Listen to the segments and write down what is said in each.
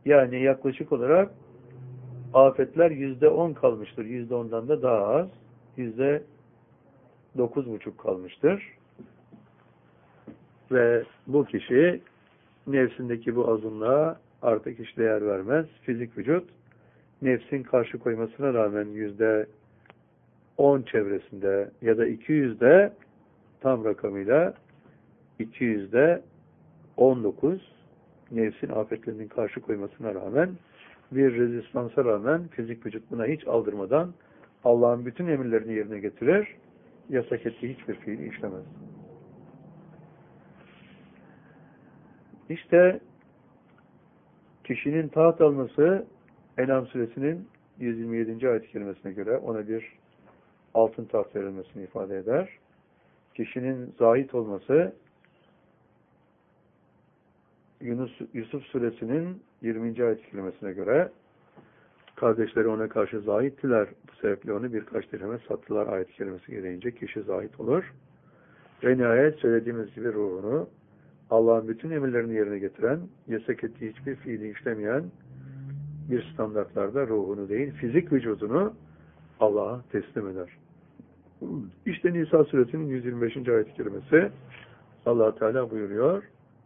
Yani yaklaşık olarak afetler %10 kalmıştır. %10'dan da daha az. %9,5 kalmıştır. Ve bu kişi nefsindeki bu azınlığa artık hiç değer vermez. Fizik vücut nefsin karşı koymasına rağmen %10 çevresinde ya da 200'de tam rakamıyla 200'de 19 nefsin afetlerinin karşı koymasına rağmen bir rezistansa rağmen fizik vücut buna hiç aldırmadan Allah'ın bütün emirlerini yerine getirir. Yasak ettiği hiçbir fiili işlemez. İşte kişinin taht alması En'am suresinin 127. ayet-i kerimesine göre ona bir altın taht verilmesini ifade eder. Kişinin zahit olması Yusuf suresinin 20. ayet-i kerimesine göre kardeşleri ona karşı zahittiler. Bu sebeple onu birkaç dirheme sattılar ayet-i kerimesi gereğince kişi zahit olur. Ve nihayet söylediğimiz gibi ruhunu Allah'ın bütün emirlerini yerine getiren, yasak ettiği hiçbir fiili işlemeyen bir standartlarda ruhunu değil, fizik vücudunu Allah'a teslim eder. İşte Nisa suresinin 125. ayet-i kerimesi Allah Teala buyuruyor.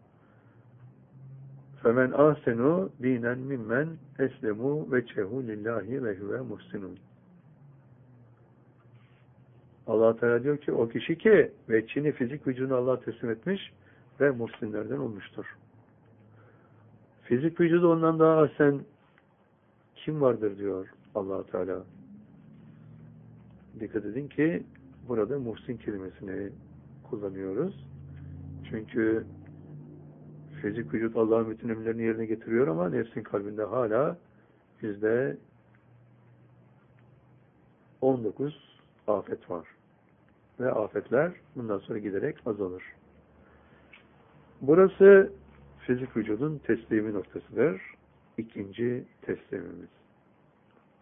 فَمَنْ آسَنُوا دِينًا مِمَّنْ اَسْلَمُوا وَجْهَهُ لِلّٰهِ وَهُوَ مُحْسِنٌ. Allah Teala diyor ki o kişi ki veçhini fizik vücudunu Allah'a teslim etmiş ve muhsinlerden olmuştur. Fizik vücudu ondan daha ahsen kim vardır diyor Allah Teala. Dikkat edin ki burada muhsin kelimesini kullanıyoruz. Çünkü fizik vücut Allah'ın bütün emirlerini yerine getiriyor ama nefsin kalbinde hala %19 afet var. Ve afetler bundan sonra giderek azalır. Burası fizik vücudun teslimi noktasıdır. İkinci teslimimiz.